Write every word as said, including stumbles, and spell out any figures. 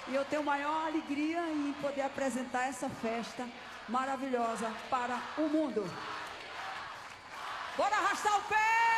E eu tenho maior alegria em poder apresentar essa festa maravilhosa para o mundo. Bora arrastar o pé!